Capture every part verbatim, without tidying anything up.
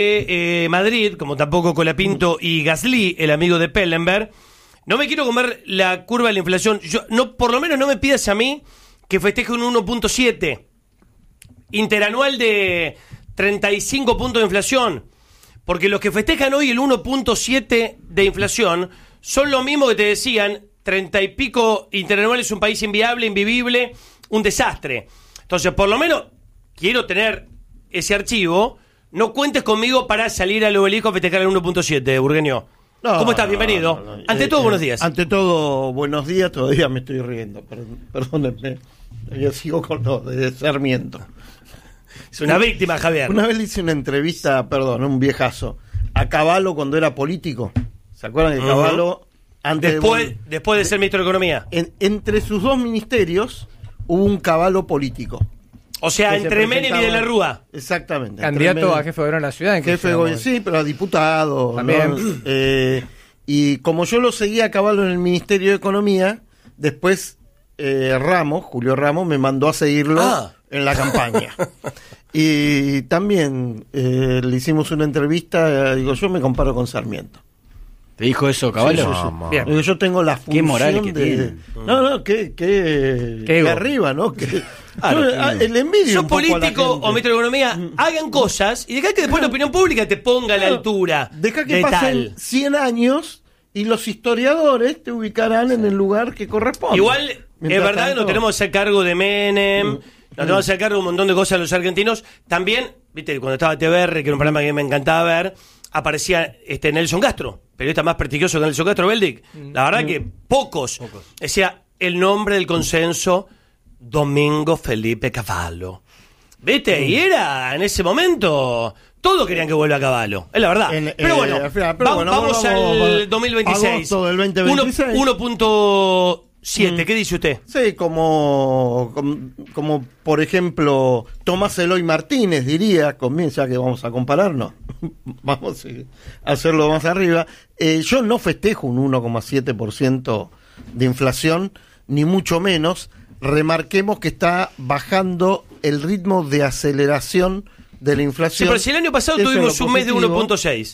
Eh, Madrid, como tampoco Colapinto y Gasly, el amigo de Pellenberg, no me quiero comer la curva de la inflación. Yo, no, por lo menos no me pidas a mí que festeje un uno punto siete interanual de treinta y cinco puntos de inflación, porque los que festejan hoy el uno punto siete de inflación son los mismos que te decían treinta y pico interanual es un país inviable, invivible, un desastre. Entonces, por lo menos quiero tener ese archivo. No cuentes conmigo para salir al Obelisco a festejar el uno punto siete, Burgueño. No, ¿Cómo estás? Bienvenido. No, no, no. Ante eh, todo, buenos días. Ante todo, buenos días. Todavía me estoy riendo. Perdónenme. Yo sigo con lo de Sarmiento. Es una víctima, Javier. Una vez le hice una entrevista, perdón, un viejazo, a Cavallo cuando era político. ¿Se acuerdan de Cavallo? Uh-huh. Antes después, de, después de ser ministro de Economía. En, entre sus dos ministerios hubo un Cavallo político. O sea, entre Menem y de la Rúa. Exactamente. Candidato a jefe de gobierno de la ciudad. ¿En jefe de gobierno, sí, pero a diputado. También. ¿No? Eh, y como yo lo seguía a Cavallo en el Ministerio de Economía, después eh, Ramos, Julio Ramos, me mandó a seguirlo ah. en la campaña. Y también eh, le hicimos una entrevista, eh, digo, yo me comparo con Sarmiento. ¿Te dijo eso, Cavallo? Sí, sí, sí. Bien. Yo tengo la función. Qué moral que de... tiene. No, no, que, que, que arriba, ¿no? Que... Ah, no, no, el envidio. Sos político o ministro de Economía, hagan cosas y dejá que después la opinión pública te ponga a la altura. Deja que de pasen tal. cien años y los historiadores te ubicarán sí. en el lugar que corresponde. Igual, Mientras es verdad tanto... que nos tenemos que hacer cargo de Menem, mm. nos tenemos que hacer cargo de un montón de cosas los argentinos. También, viste, cuando estaba T V R, que era un programa que me encantaba ver, aparecía este Nelson Castro, periodista más prestigioso que Nelson Castro Beldic. La verdad mm. que pocos. pocos. Decía el nombre del consenso, Domingo Felipe Cavallo. ¿Viste? Mm. Y era, en ese momento, todos querían que vuelva a Cavallo. Es la verdad. En, pero, eh, bueno, pero va, bueno, vamos, vamos al dos mil veintiséis. Agosto del veinte veintiséis. uno punto siete, mm. ¿qué dice usted? Sí, como, como, como por ejemplo, Tomás Eloy Martínez diría, comienza que vamos a compararnos. Vamos a hacerlo más arriba. Eh, yo no festejo un uno coma siete por ciento de inflación, ni mucho menos. Remarquemos que está bajando el ritmo de aceleración de la inflación. Sí, pero si el año pasado Eso tuvimos un mes de uno punto seis.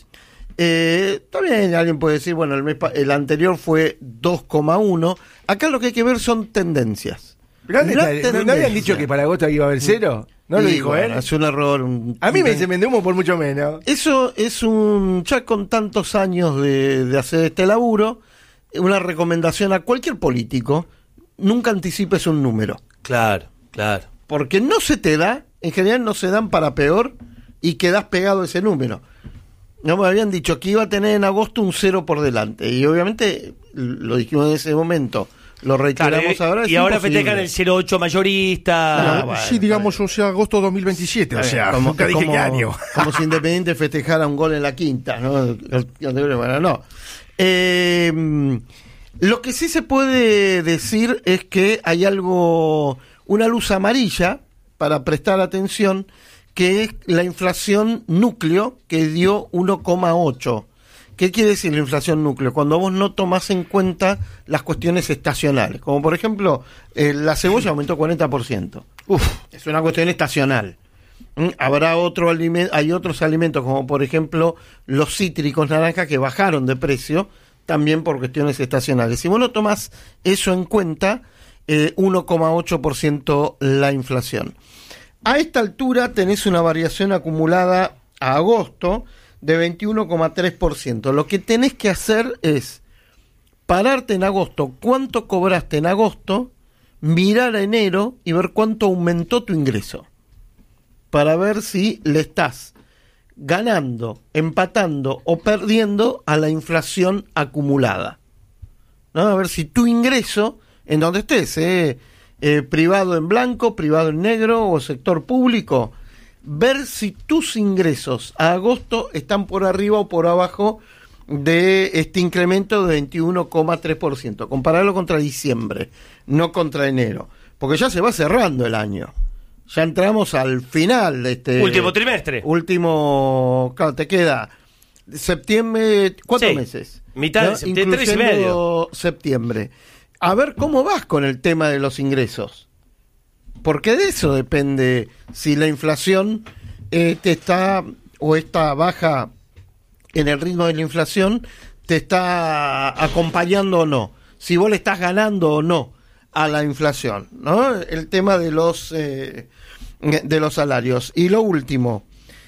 Eh, también alguien puede decir, bueno, el, mes pa- el anterior fue dos coma uno. Acá lo que hay que ver son tendencias. ¿No, tendencia. ¿No habían dicho que para agosto iba a haber cero? ¿No y lo dijo él? Bueno, es un error. Un, a mí me dicen vendemos por mucho menos. Eso es un... Ya con tantos años de, de hacer este laburo, una recomendación a cualquier político: nunca anticipes un número. Claro, claro. Porque no se te da, en general no se dan para peor y quedás pegado a ese número. No me habían dicho que iba a tener en agosto un cero por delante. Y obviamente lo dijimos en ese momento. Lo reiteramos claro, ahora. Y ahora festejan el cero ocho mayorista. No, bueno, sí, digamos, o sea, agosto dos mil veintisiete. O sea, como, nunca dije como, qué año. Como si Independiente festejara un gol en la quinta, ¿no? Bueno, no. Eh, lo que sí se puede decir es que hay algo, una luz amarilla para prestar atención, que es la inflación núcleo, que dio uno coma ocho. ¿Qué quiere decir la inflación núcleo? Cuando vos no tomás en cuenta las cuestiones estacionales, como por ejemplo, eh, la cebolla aumentó cuarenta por ciento. Uf, es una cuestión estacional. ¿Mm? Habrá otro aliment- hay otros alimentos, como por ejemplo los cítricos naranjas, que bajaron de precio, también por cuestiones estacionales. Si vos no tomás eso en cuenta, eh, uno coma ocho por ciento la inflación. A esta altura tenés una variación acumulada a agosto de veintiuno coma tres por ciento. Lo que tenés que hacer es pararte en agosto, cuánto cobraste en agosto, mirar a enero y ver cuánto aumentó tu ingreso, para ver si le estás ganando, empatando o perdiendo a la inflación acumulada, ¿no? A ver si tu ingreso, en donde estés, eh, eh, privado en blanco, privado en negro o sector público, ver si tus ingresos a agosto están por arriba o por abajo de este incremento de veintiuno coma tres por ciento. Compararlo contra diciembre, no contra enero, porque ya se va cerrando el año. Ya entramos al final de este... Último trimestre. Último... Claro, te queda septiembre... Cuatro sí, meses. Mitad ¿no? de septiembre, tres y medio. Septiembre. A ver cómo vas con el tema de los ingresos. Porque de eso depende si la inflación eh, te está o esta baja en el ritmo de la inflación te está acompañando o no, si vos le estás ganando o no a la inflación, ¿no? El tema de los eh, de los salarios. Y lo último,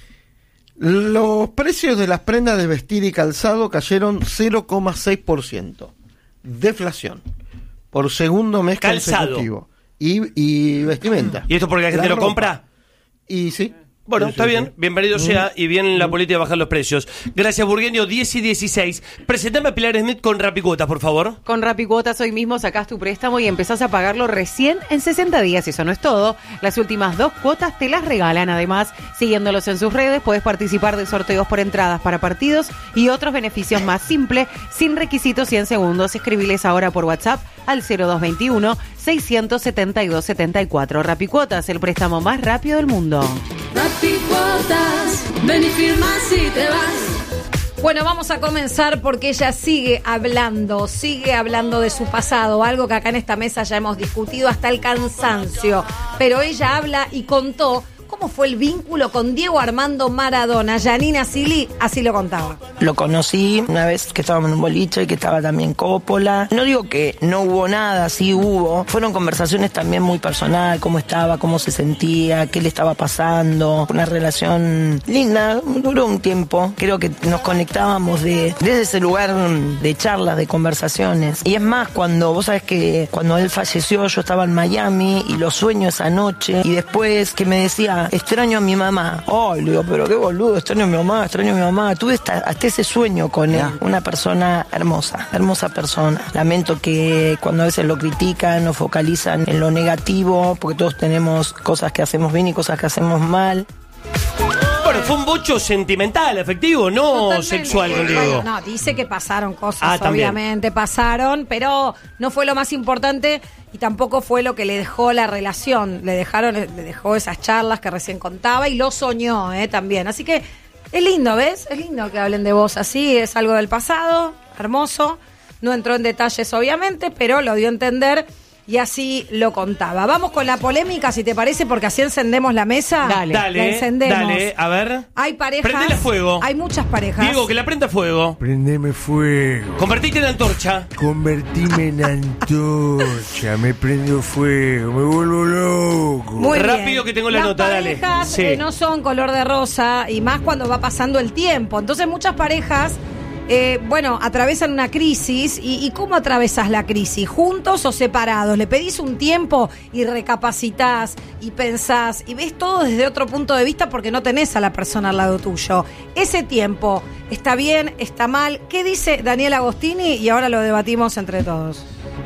los precios de las prendas de vestir y calzado cayeron cero coma seis por ciento. Deflación. Por segundo mes Calzado. consecutivo. Y, y vestimenta. ¿Y esto porque la gente La lo ropa. compra? Y sí. Bueno, Sí, está sí, bien, sí. bienvenido Mm. sea, y bien la política de bajar los precios. Gracias, Burgueño, diez y dieciséis. Presentame a Pilar Smith con Rapicuotas, por favor. Con Rapicuotas hoy mismo sacás tu préstamo y empezás a pagarlo recién en sesenta días. Y eso no es todo. Las últimas dos cuotas te las regalan. Además, siguiéndolos en sus redes, puedes participar de sorteos por entradas para partidos y otros beneficios más simple, sin requisitos y en segundos. Escribiles ahora por WhatsApp al cero dos veintiuno, seiscientos setenta y dos setenta y cuatro. Rapicuotas, el préstamo más rápido del mundo. Rapicuotas, ven y firmas y te vas. Bueno, vamos a comenzar porque ella sigue hablando, sigue hablando de su pasado, algo que acá en esta mesa ya hemos discutido hasta el cansancio. Pero ella habla y contó cómo fue el vínculo con Diego Armando Maradona. Janina Silly así lo contaba. Lo conocí una vez que estábamos en un boliche, que estaba también Coppola. No digo que no hubo nada, sí hubo. Fueron conversaciones también muy personal, cómo estaba, cómo se sentía, qué le estaba pasando. Una relación linda, duró un tiempo. Creo que nos conectábamos de, desde ese lugar de charlas, de conversaciones. Y es más, cuando vos sabés que cuando él falleció yo estaba en Miami y lo sueño esa noche. Y después que me decía, extraño a mi mamá. Ay, le digo, pero qué boludo, extraño a mi mamá, extraño a mi mamá. Tuve hasta, hasta ese sueño con él. Una persona hermosa, hermosa persona. Lamento que cuando a veces lo critican o focalizan en lo negativo, porque todos tenemos cosas que hacemos bien y cosas que hacemos mal. Bueno, fue un bocho sentimental, afectivo, no Totalmente. sexual con Diego. Bueno, no, dice que pasaron cosas, Ah, también. obviamente pasaron, pero no fue lo más importante y tampoco fue lo que le dejó la relación. Le dejaron, le dejó esas charlas que recién contaba y lo soñó, eh, también. Así que es lindo, ¿ves? Es lindo que hablen de vos así, es algo del pasado, hermoso. No entró en detalles, obviamente, pero lo dio a entender. Y así lo contaba. Vamos con la polémica, si te parece, porque así encendemos la mesa. Dale. La Dale, encendemos. dale, a ver. Hay parejas. Prendele fuego. Hay muchas parejas. Diego, que la prenda fuego. Prendeme fuego. Convertite en antorcha. Convertime en antorcha. Me prendo fuego. Me vuelvo loco. Muy Rápido bien. que tengo la Las nota, dale. parejas Sí. eh, no son color de rosa y más cuando va pasando el tiempo. Entonces muchas parejas, eh, bueno, atravesan una crisis. Y, ¿Y cómo atravesas la crisis? ¿Juntos o separados? Le pedís un tiempo y recapacitas y pensás y ves todo desde otro punto de vista porque no tenés a la persona al lado tuyo. Ese tiempo, ¿está bien? ¿Está mal? ¿Qué dice Daniel Agostini? Y ahora lo debatimos entre todos.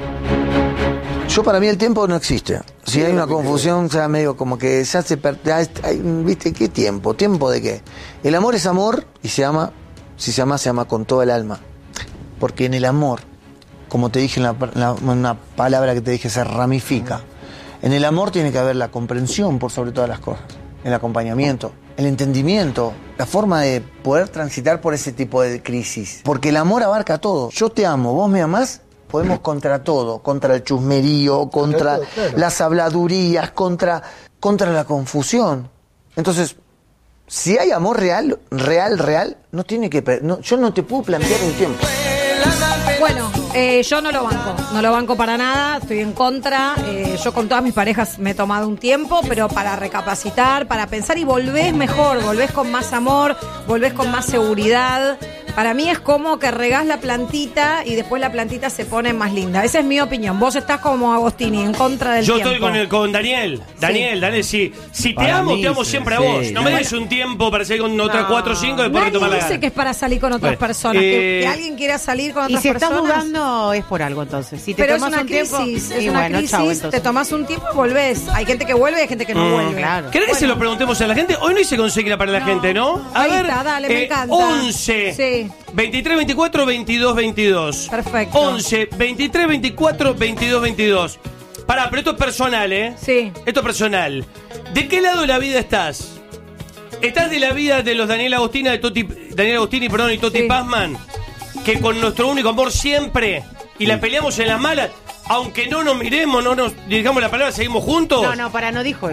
Yo para mí el tiempo no existe. Si hay una confusión, ya medio como que ya se per- ya es- hay- ¿viste qué tiempo? ¿Tiempo de qué? El amor es amor y se ama, si se ama, se ama con toda el alma. Porque en el amor, como te dije en la, la- una palabra que te dije, se ramifica. En el amor tiene que haber la comprensión por sobre todas las cosas, el acompañamiento, el entendimiento, la forma de poder transitar por ese tipo de crisis. Porque el amor abarca todo. Yo te amo, vos me amás. Podemos contra todo, contra el chusmerío, contra todo, claro. las habladurías, contra, contra la confusión. Entonces, si hay amor real, real, real, no tiene que... per- no, yo no te puedo plantear un tiempo. Bueno, eh, yo no lo banco, no lo banco para nada, estoy en contra. Eh, yo con todas mis parejas me he tomado un tiempo, pero para recapacitar, para pensar y volvés mejor, volvés con más amor, volvés con más seguridad. Para mí es como que regás la plantita y después la plantita se pone más linda. Esa es mi opinión. Vos estás como Agostini, en contra del Yo tiempo. estoy con, el, con Daniel. Daniel, Daniel, si, si te Para amo, mí, te amo sí, siempre sí. a vos. No me des un tiempo para salir con otras cuatro o cinco y después retomar Nadie la dice gana. que es para salir con otras Bueno, personas. que, eh, que alguien quiera salir con Y otras si estás personas. dudando es por algo entonces. Si te Pero es tomas una un crisis, tiempo, es y una bueno, crisis, chau, te entonces. tomás un tiempo y volvés. Hay gente que vuelve y hay gente que no Mm, vuelve. claro. ¿Querés que se lo preguntemos a la gente? Hoy no hice consigna para la No. gente, ¿no? A Ahí ver, está, dale, me encanta. once, Sí. veintitrés, veinticuatro, veintidós, veintidós. Perfecto. once, veintitrés, veinticuatro, veintidós, veintidós. Pará, pero esto es personal, ¿eh? Sí. Esto es personal. ¿De qué lado de la vida estás? ¿Estás de la vida de los Daniel Agostini, de Toti, Daniel Agostini, perdón, y Toti Sí. Pazman? Que con nuestro único amor siempre, y la peleamos en las malas, aunque no nos miremos, no nos digamos la palabra, seguimos juntos. No, no, para, no dijo eso.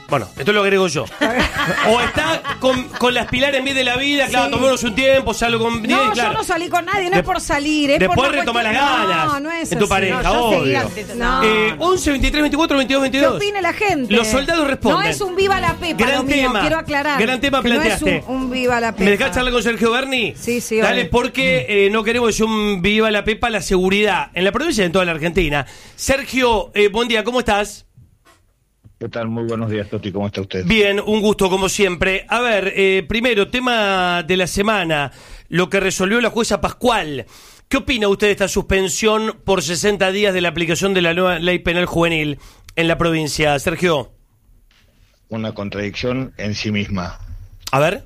Bueno, esto lo agrego yo. O está con, con las pilares en vez de la vida, claro, Sí. tomémonos un tiempo, salgo con... No, claro. yo no salí con nadie, no De- es por salir, es después por una retomar las cuestión- ganas No, no es en tu así. pareja, No, yo obvio. seguía ante- No. Eh, once, veintitrés, veinticuatro, veintidós, ¿Qué veintidós. opine la gente? Los soldados responden. No es un viva la pepa, Gran lo mío, tema. quiero aclarar. Gran tema que planteaste. No es un, un viva la pepa. ¿Me dejás charlar con Sergio Berni? Sí, sí, Dale, obvio. porque eh, no queremos decir un viva la pepa, la seguridad en la provincia y en toda la Argentina. Sergio, eh, buen día, ¿cómo estás? ¿Qué tal? Muy buenos días, Toti. ¿Cómo está usted? Bien, un gusto como siempre. A ver, eh, primero, tema de la semana, lo que resolvió la jueza Pascual. ¿Qué opina usted de esta suspensión por sesenta días de la aplicación de la nueva ley penal juvenil en la provincia? Sergio. Una contradicción en sí misma. A ver.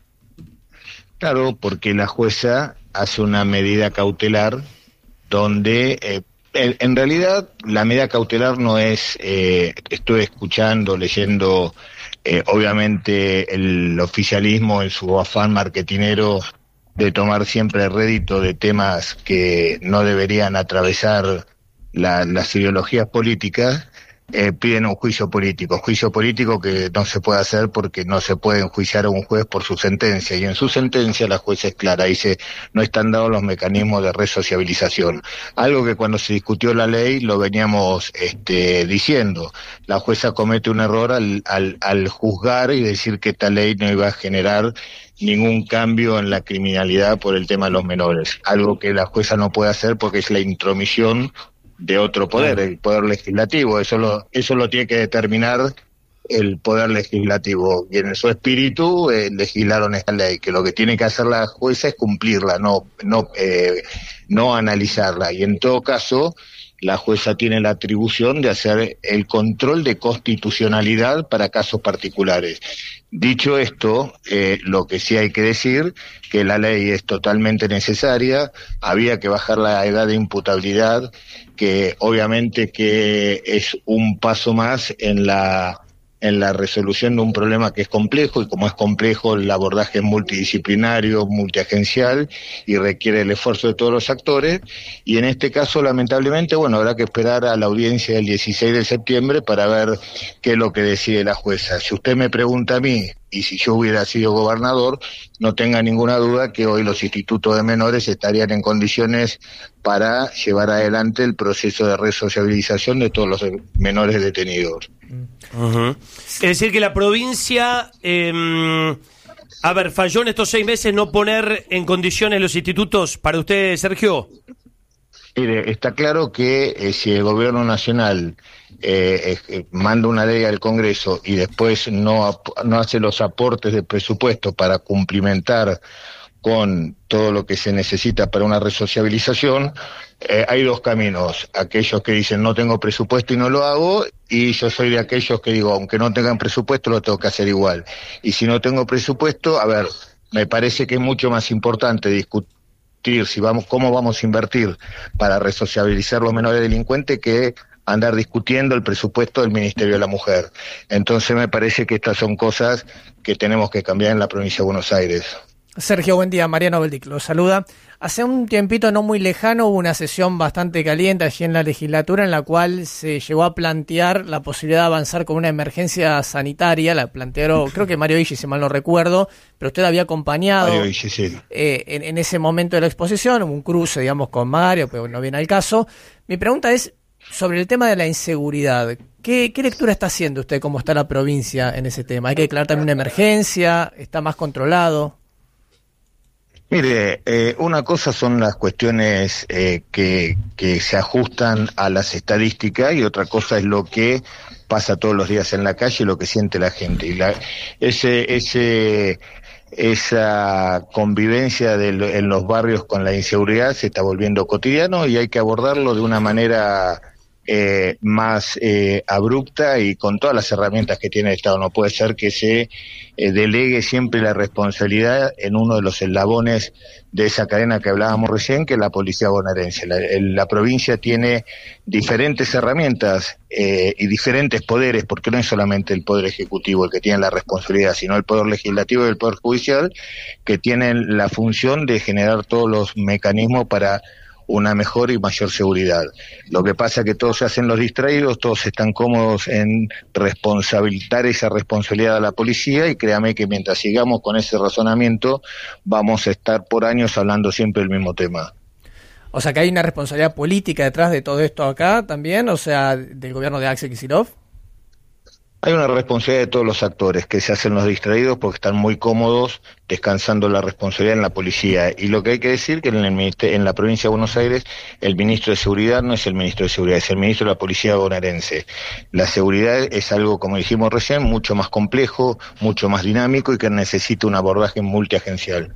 Claro, porque la jueza hace una medida cautelar donde, eh, en, en realidad, la medida cautelar no es, eh, estoy escuchando, leyendo, eh, obviamente, el oficialismo en su afán marketinero de tomar siempre rédito de temas que no deberían atravesar la- las ideologías políticas. Eh, piden un juicio político, juicio político que no se puede hacer porque no se puede enjuiciar a un juez por su sentencia, y en su sentencia la jueza es clara, dice no están dados los mecanismos de resociabilización, algo que cuando se discutió la ley lo veníamos este, diciendo. La jueza comete un error al, al, al juzgar y decir que esta ley no iba a generar ningún cambio en la criminalidad por el tema de los menores, algo que la jueza no puede hacer porque es la intromisión de otro poder, el poder legislativo. Eso lo, eso lo tiene que determinar el poder legislativo, y en su espíritu eh, legislaron esta ley, que lo que tiene que hacer la jueza es cumplirla, no, no, eh, no analizarla, y en todo caso la jueza tiene la atribución de hacer el control de constitucionalidad para casos particulares. Dicho esto, eh, lo que sí hay que decir, que la ley es totalmente necesaria, había que bajar la edad de imputabilidad, que obviamente que es un paso más en la en la resolución de un problema que es complejo, y como es complejo el abordaje es multidisciplinario, multiagencial y requiere el esfuerzo de todos los actores, y en este caso lamentablemente, bueno, habrá que esperar a la audiencia del dieciséis de septiembre para ver qué es lo que decide la jueza. Si usted me pregunta a mí, y si yo hubiera sido gobernador, no tenga ninguna duda que hoy los institutos de menores estarían en condiciones para llevar adelante el proceso de resociabilización de todos los menores detenidos. Uh-huh. Es decir, que la provincia, eh, a ver, falló en estos seis meses no poner en condiciones los institutos. ¿Para usted, Sergio? Mire, está claro que eh, si el gobierno nacional eh, eh, manda una ley al Congreso y después no, no hace los aportes de presupuesto para cumplimentar con todo lo que se necesita para una resociabilización, eh, hay dos caminos: aquellos que dicen no tengo presupuesto y no lo hago, y yo soy de aquellos que digo aunque no tengan presupuesto lo tengo que hacer igual. Y si no tengo presupuesto, a ver, me parece que es mucho más importante discutir si vamos, cómo vamos a invertir para resociabilizar los menores delincuentes que andar discutiendo el presupuesto del Ministerio de la Mujer. Entonces me parece que estas son cosas que tenemos que cambiar en la provincia de Buenos Aires. Sergio, buen día. Mariano Beldic lo saluda. Hace un tiempito no muy lejano hubo una sesión bastante caliente allí en la legislatura en la cual se llegó a plantear la posibilidad de avanzar con una emergencia sanitaria. La plantearon, creo que Mario Illi, si mal no recuerdo, pero usted había acompañado Mario Illi, sí. eh, en, en ese momento de la exposición, un cruce, digamos, con Mario, pero no viene al caso. Mi pregunta es sobre el tema de la inseguridad. ¿Qué, qué lectura está haciendo usted? ¿Cómo está la provincia en ese tema? ¿Hay que declarar también una emergencia? ¿Está más controlado? Mire, eh, una cosa son las cuestiones eh, que, que se ajustan a las estadísticas, y otra cosa es lo que pasa todos los días en la calle y lo que siente la gente. Y la, ese, ese, esa convivencia de lo, en los barrios con la inseguridad se está volviendo cotidiano, y hay que abordarlo de una manera eh, más eh, abrupta y con todas las herramientas que tiene el Estado. No puede ser que se eh, delegue siempre la responsabilidad en uno de los eslabones de esa cadena que hablábamos recién, que es la policía bonaerense. La, el, la provincia tiene diferentes herramientas eh, y diferentes poderes, porque no es solamente el poder ejecutivo el que tiene la responsabilidad, sino el poder legislativo y el poder judicial, que tienen la función de generar todos los mecanismos para una mejor y mayor seguridad. Lo que pasa es que todos se hacen los distraídos, todos están cómodos en responsabilizar esa responsabilidad a la policía, y créame que mientras sigamos con ese razonamiento vamos a estar por años hablando siempre del mismo tema. O sea, que hay una responsabilidad política detrás de todo esto acá también, o sea, del gobierno de Axel Kicillof. Hay una responsabilidad de todos los actores que se hacen los distraídos porque están muy cómodos descansando la responsabilidad en la policía. Y lo que hay que decir que en, el ministerio, en la provincia de Buenos Aires el ministro de Seguridad no es el ministro de Seguridad, es el ministro de la Policía bonaerense. La seguridad es algo, como dijimos recién, mucho más complejo, mucho más dinámico y que necesita un abordaje multiagencial.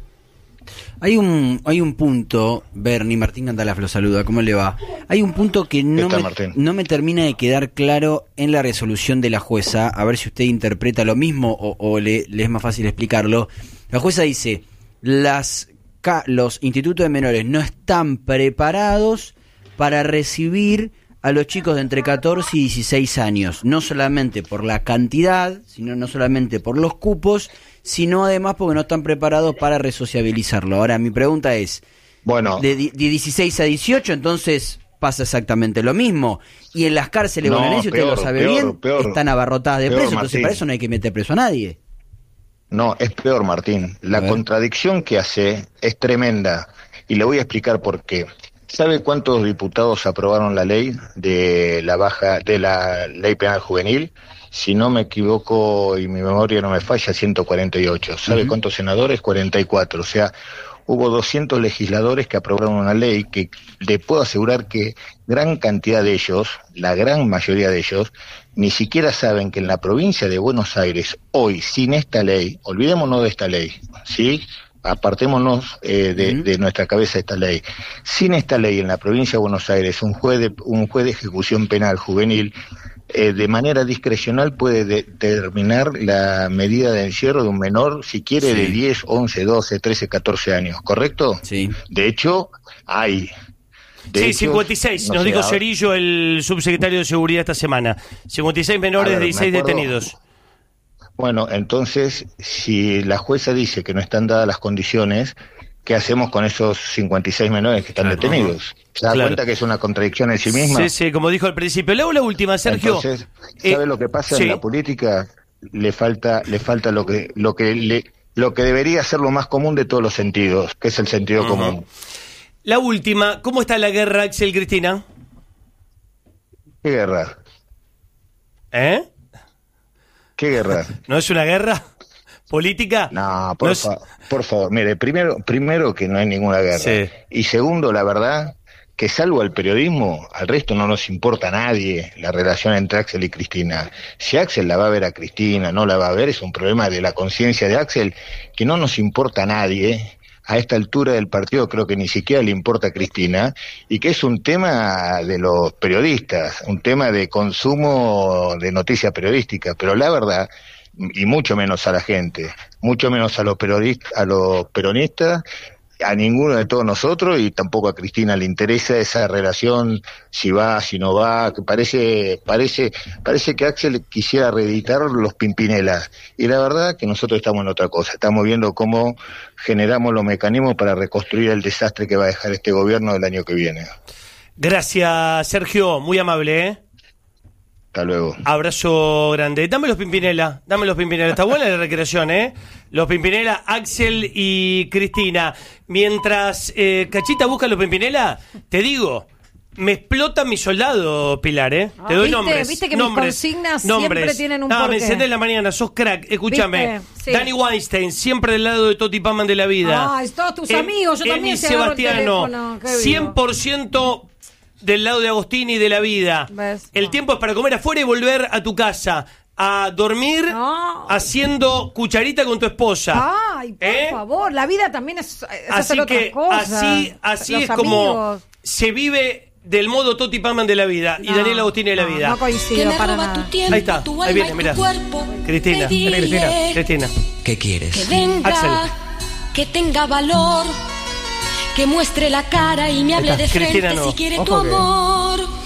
Hay un hay un punto, Bernie, Martín Candalaf lo saluda, ¿cómo le va? Hay un punto que no me, no me termina de quedar claro en la resolución de la jueza, a ver si usted interpreta lo mismo o, o le, le es más fácil explicarlo. La jueza dice, las los institutos de menores no están preparados para recibir a los chicos de entre catorce y dieciséis años, no solamente por la cantidad, sino no solamente por los cupos, sino además porque no están preparados para resociabilizarlo. Ahora, mi pregunta es, bueno, de, de dieciséis a dieciocho, entonces pasa exactamente lo mismo. Y en las cárceles no, bonaerenses, usted lo sabe peor, bien, peor, están abarrotadas de peor, presos, entonces Martín. para eso no hay que meter preso a nadie. No, es peor, Martín. La contradicción que hace es tremenda, y le voy a explicar por qué. ¿Sabe cuántos diputados aprobaron la ley de la baja de la ley penal juvenil? Si no me equivoco y mi memoria no me falla, ciento cuarenta y ocho. ¿Sabe uh-huh. cuántos senadores? cuarenta y cuatro. O sea, hubo doscientos legisladores que aprobaron una ley que le puedo asegurar que gran cantidad de ellos, la gran mayoría de ellos, ni siquiera saben que en la provincia de Buenos Aires, hoy, sin esta ley, olvidémonos de esta ley, ¿sí?, apartémonos eh, de, uh-huh. de nuestra cabeza esta ley. Sin esta ley en la provincia de Buenos Aires, un juez de, un juez de ejecución penal juvenil eh, de manera discrecional puede de, determinar la medida de encierro de un menor, si quiere, sí. de diez, once, doce, trece, catorce años, ¿correcto? Sí. De hecho, hay... De sí, hecho, cincuenta y seis, no nos dijo Cerillo, el subsecretario de Seguridad esta semana. cincuenta y seis menores, ver, dieciséis detenidos. Bueno, entonces, si la jueza dice que no están dadas las condiciones, ¿qué hacemos con esos cincuenta y seis menores que están claro, detenidos? ¿Se da claro. cuenta que es una contradicción en sí misma? Sí, sí, como dijo al principio. Le hago la última, Sergio. Entonces, ¿sabe eh, lo que pasa sí. en la política? Le falta, le falta lo que, lo que le, lo que debería ser lo más común de todos los sentidos, que es el sentido uh-huh. común. La última, ¿cómo está la guerra, Axel, Cristina? ¿Qué guerra? ¿Eh? ¿Qué guerra? ¿No es una guerra política? No, por, no fa- es... por favor, mire, primero, primero que no hay ninguna guerra. Sí. Y segundo, la verdad, que salvo al periodismo, al resto no nos importa a nadie la relación entre Axel y Cristina. Si Axel la va a ver a Cristina, no la va a ver, es un problema de la conciencia de Axel, que no nos importa a nadie. A esta altura del partido creo que ni siquiera le importa a Cristina, y que es un tema de los periodistas, un tema de consumo de noticia periodística, pero la verdad, y mucho menos a la gente, mucho menos a los periodistas, a los peronistas, a ninguno de todos nosotros, y tampoco a Cristina le interesa esa relación, si va, si no va, que parece, parece, parece que Axel quisiera reeditar los Pimpinela, y la verdad que nosotros estamos en otra cosa, estamos viendo cómo generamos los mecanismos para reconstruir el desastre que va a dejar este gobierno el año que viene. Gracias, Sergio, muy amable, ¿eh? Hasta luego. Abrazo grande. Dame los Pimpinela, dame los Pimpinela. Está buena la recreación, ¿eh? Los Pimpinela, Axel y Cristina. Mientras eh, Cachita busca los Pimpinela, te digo, me explota mi soldado, Pilar, ¿eh? Ah, te doy ¿viste? nombres. Viste que nombres, mis consignas nombres. siempre tienen un no, porqué. Me encendé en la mañana, sos crack. Escúchame. Sí. Danny Weinstein, siempre del lado de Toti Paman de la vida. Ah, es todos tus em, amigos, yo también Emi se agarro el Sebastiano, teléfono. Qué cien por ciento del lado de Agostini y de la vida. ¿Ves? El no. tiempo es para comer afuera y volver a tu casa a dormir no. haciendo cucharita con tu esposa. Ay, por ¿Eh? favor, la vida también es, es así hacer que otras cosas. así, así Los es como amigos. se vive del modo Toti Paman de la vida y no, Daniel Agostini de la no, vida. No coincido para nada. Ahí está, ahí viene, mirá. Cristina, Cristina, Cristina. ¿Qué quieres? Que venga, Axel. Que tenga valor, que muestre la cara y me hable de frente no. si quiere Ojo tu que- amor.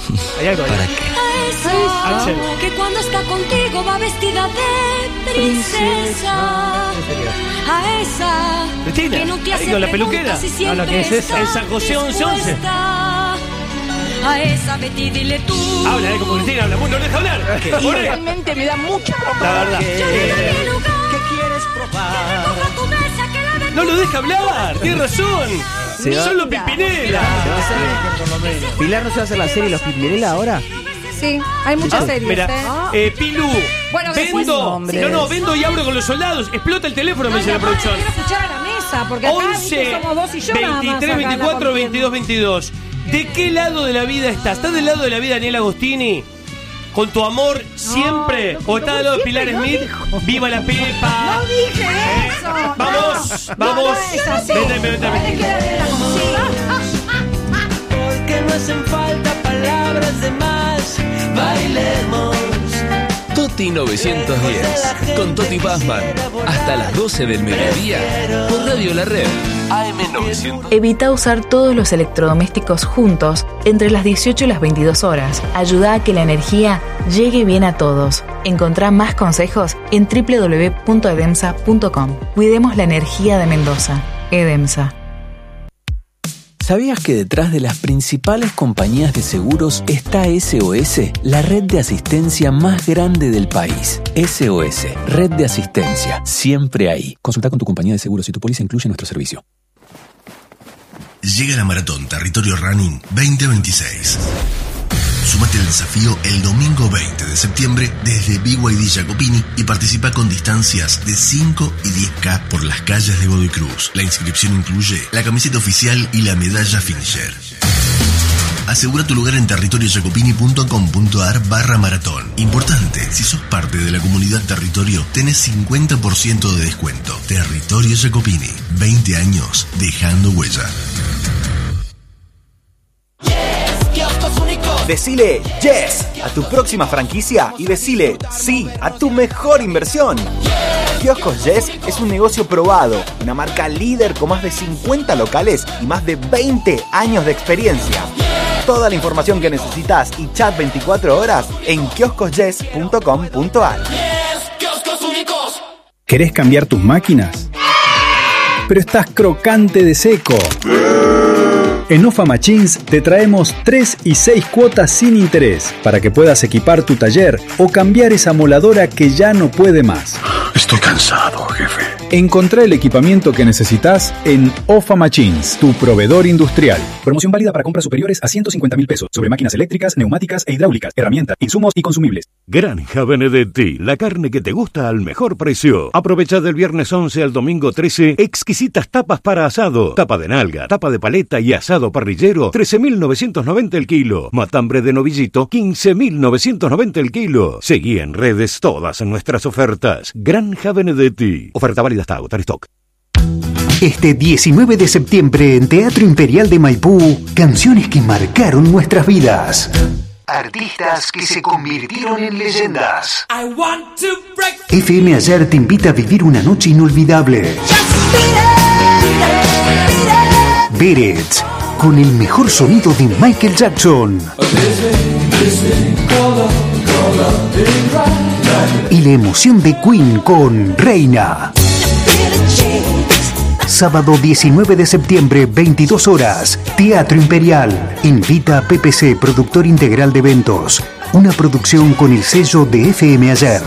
Hay algo ahí. ¿Para qué? A Axel. esa que cuando está contigo va vestida de princesa. A esa Cristina, que no te ahí hace con la peluquera. preguntas y No, siempre lo que es esa. está En San José once once. dispuesta. A esa Betty dile tú. Habla, eh, como Cristina habla. Bueno, no deja hablar. Pobre. Realmente me da mucho La verdad. ¿Qué quieres probar? No lo deja hablar. Tiene razón. Se va- Solo Pimpinela. ¿Pilar no se va a hacer la serie Los Pimpinela ahora? Sí, hay muchas Ah, series. mira, ¿eh? eh, Pilu, Bueno, después- vendo, Hombres. no, no, vendo y abro con los soldados. Explota el teléfono, me No, dice la no, no, producción. quiero escuchar a la mesa, porque acá once, ¿viste? somos vos y yo nada más veintitrés, acá en la veinticuatro, contienda. veintidós, veintidós. ¿De qué lado de la vida estás? ¿Estás del lado de la vida de Daniel Agostini? ¿Con tu amor siempre? no, ¿O estás del lado de Pilar siempre Smith? no ¡Viva la Pepa! No dije eso. Vamos, no, vamos. No, no es así. Vete, vete, vete. Hay que darle la consigna. Porque no hacen falta palabras de más. Bailemos. Toti novecientos diez, con Toti Pazman, hasta las doce del mediodía, por Radio La Red, A M novecientos. Evita usar todos los electrodomésticos juntos entre las dieciocho y las veintidós horas. Ayuda a que la energía llegue bien a todos. Encontrá más consejos en doble u doble u doble u punto edemsa punto com. Cuidemos la energía de Mendoza. EDEMSA. ¿Sabías que detrás de las principales compañías de seguros está S O S, la red de asistencia más grande del país? S O S, red de asistencia, siempre ahí. Consulta con tu compañía de seguros si tu póliza incluye nuestro servicio. Llega la Maratón Territorio Running veinte veintiséis. Súmate al desafío el domingo veinte de septiembre desde B Y D Jacopini y participa con distancias de cinco y diez K por las calles de Godoy Cruz. La inscripción incluye la camiseta oficial y la medalla finisher. Asegura tu lugar en territoriojacopini.com.ar barra maratón. Importante, si sos parte de la comunidad Territorio, tenés cincuenta por ciento de descuento. Territorio Jacopini, veinte años dejando huella. Decile yes a tu próxima franquicia y decile sí a tu mejor inversión. Kioscos Yes es un negocio probado, una marca líder con más de cincuenta locales y más de veinte años de experiencia. Toda la información que necesitas y chat veinticuatro horas en kioscos yes punto com punto a r. ¿Querés cambiar tus máquinas? Pero estás crocante de seco. En Ofa Machines te traemos tres y seis cuotas sin interés para que puedas equipar tu taller o cambiar esa moladora que ya no puede más. Estoy cansado, jefe. Encontrá el equipamiento que necesitas en Ofa Machines, tu proveedor industrial. Promoción válida para compras superiores a ciento cincuenta mil pesos sobre máquinas eléctricas, neumáticas e hidráulicas, herramientas, insumos y consumibles. Granja Benedetti, la carne que te gusta al mejor precio. Aprovecha del viernes once al domingo trece exquisitas tapas para asado. Tapa de nalga, tapa de paleta y asado parrillero, trece mil novecientos noventa el kilo. Matambre de novillito, quince mil novecientos noventa el kilo. Seguí en redes todas nuestras ofertas. Granja Benedetti. Oferta válida hasta agotar stock. Este diecinueve de septiembre en Teatro Imperial de Maipú, canciones que marcaron nuestras vidas. Artistas que se convirtieron en leyendas. F M Ayer te invita a vivir una noche inolvidable. Beret, con el mejor sonido de Michael Jackson. Y la emoción de Queen con Reina. Sábado diecinueve de septiembre, veintidós horas, Teatro Imperial. Invita a P P C, productor integral de eventos. Una producción con el sello de F M Ayer.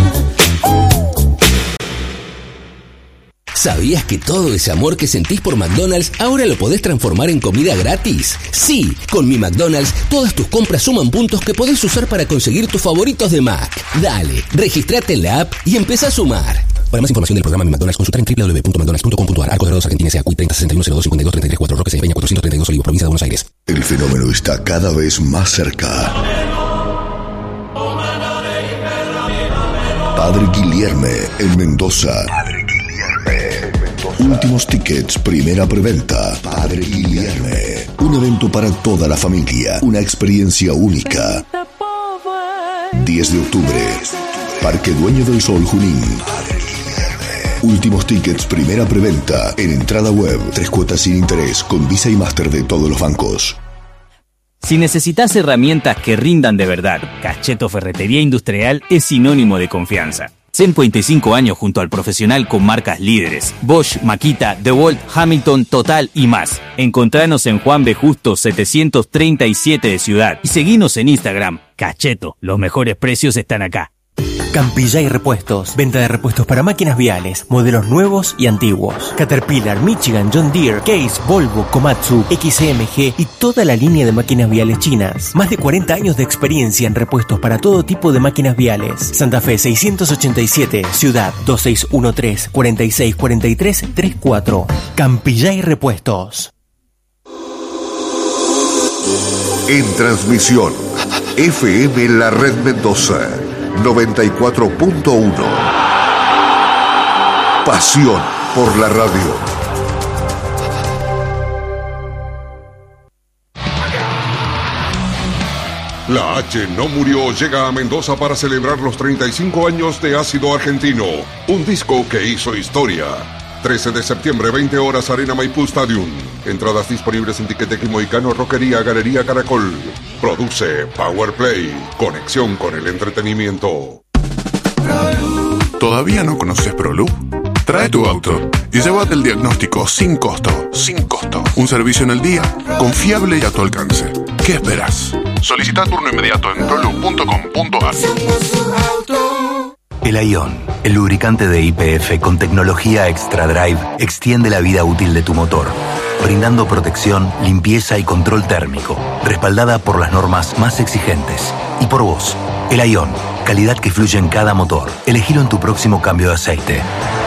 ¿Sabías que todo ese amor que sentís por McDonald's ahora lo podés transformar en comida gratis? Sí, con mi McDonald's todas tus compras suman puntos que podés usar para conseguir tus favoritos de Mac. Dale, registrate en la app y empezá a sumar. Para más información del programa Mi McDonald's, consultar en doble u doble u doble u punto mcdonalds punto com punto a r. Arco de Rodos, Argentina, S A C U I treinta sesenta y uno cero dos cincuenta y dos treinta y tres cuatro, Roque, Peña cuatrocientos treinta y dos, Olivos, provincia de Buenos Aires. El fenómeno está cada vez más cerca. Padre Guilherme en Mendoza. Padre Guilherme en Mendoza. Últimos tickets, primera preventa. Padre Guilherme. Un evento para toda la familia. Una experiencia única. diez de octubre. Parque Dueño del Sol, Junín. Últimos tickets, primera preventa. En entrada web, tres cuotas sin interés, con Visa y Master de todos los bancos. Si necesitas herramientas que rindan de verdad, Cacheto Ferretería Industrial es sinónimo de confianza. cincuenta y cinco años junto al profesional con marcas líderes: Bosch, Makita, DeWalt, Hamilton, Total y más. Encontranos en Juan B. Justo setecientos treinta y siete de Ciudad y seguinos en Instagram. Cacheto, los mejores precios están acá. Campillay Repuestos, venta de repuestos para máquinas viales, modelos nuevos y antiguos. Caterpillar, Michigan, John Deere, Case, Volvo, Komatsu, X M G y toda la línea de máquinas viales chinas. Más de cuarenta años de experiencia en repuestos para todo tipo de máquinas viales. Santa Fe seiscientos ochenta y siete, Ciudad dos seis uno tres, cuatro seis cuatro tres tres cuatro. Campillay Repuestos. En transmisión, F M La Red Mendoza noventa y cuatro punto uno. Pasión por la radio. La H no murió llega a Mendoza para celebrar los treinta y cinco años de Ácido Argentino, un disco que hizo historia. trece de septiembre, veinte horas, Arena Maipú Stadium. Entradas disponibles en Tiqueteque y Moicano, Roquería, Galería Caracol. Produce Powerplay, conexión con el entretenimiento. ¿Todavía no conoces ProLoop? Trae tu auto y llévate el diagnóstico sin costo. Sin costo. Un servicio en el día, confiable y a tu alcance. ¿Qué esperas? Solicita turno inmediato en proloop punto com punto a r. El Ion, el lubricante de Y P F con tecnología Extra Drive, extiende la vida útil de tu motor, brindando protección, limpieza y control térmico, respaldada por las normas más exigentes. Y por vos, el Ion, calidad que fluye en cada motor. Elegilo en tu próximo cambio de aceite.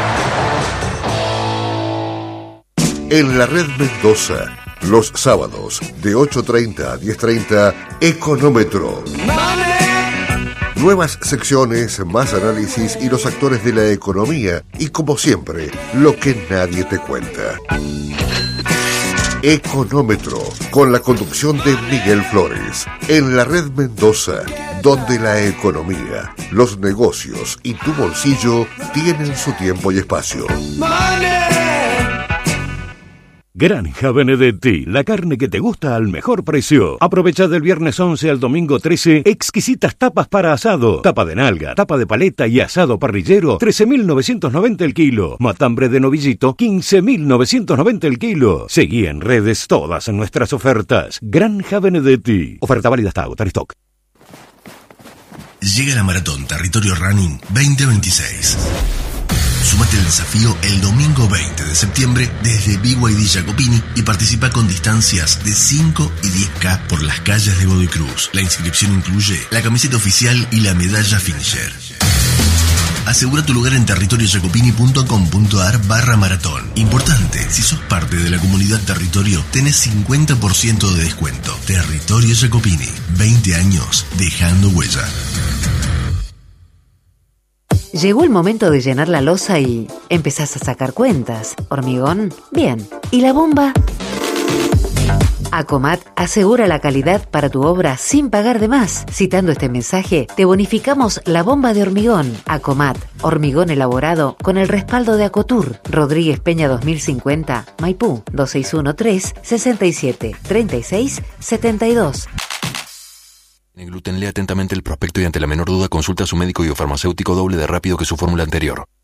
En la Red Mendoza, los sábados de ocho treinta a diez treinta, Económetro. Nuevas secciones, más análisis y los actores de la economía. Y como siempre, lo que nadie te cuenta. Económetro, con la conducción de Miguel Flores. En la Red Mendoza, donde la economía, los negocios y tu bolsillo tienen su tiempo y espacio. Granja Benedetti, la carne que te gusta al mejor precio. Aprovecha del viernes once al domingo trece, exquisitas tapas para asado. Tapa de nalga, tapa de paleta y asado parrillero, trece mil novecientos noventa el kilo. Matambre de novillito, quince mil novecientos noventa el kilo. Seguí en redes todas nuestras ofertas. Granja Benedetti. Oferta válida hasta agotar stock. Llega la Maratón Territorio Running veinte veintiséis. Sumate al desafío el domingo veinte de septiembre desde B Y D Jacopini y participa con distancias de cinco y diez K por las calles de Godoy Cruz. La inscripción incluye la camiseta oficial y la medalla finisher. Asegura tu lugar en territorio jacopini punto com punto a r barra maratón. Importante, si sos parte de la comunidad Territorio, tenés cincuenta por ciento de descuento. Territorio Jacopini, veinte años dejando huella. Llegó el momento de llenar la losa y empezás a sacar cuentas. ¿Hormigón? Bien. ¿Y la bomba? Acomat asegura la calidad para tu obra sin pagar de más. Citando este mensaje, te bonificamos la bomba de hormigón. Acomat, hormigón elaborado con el respaldo de Acotur. Rodríguez Peña dos mil cincuenta, Maipú, dos seis uno tres, sesenta y siete, treinta y seis, setenta y dos. Gluten, lee atentamente el prospecto y ante la menor duda consulta a su médico y o farmacéutico doble de rápido que su fórmula anterior.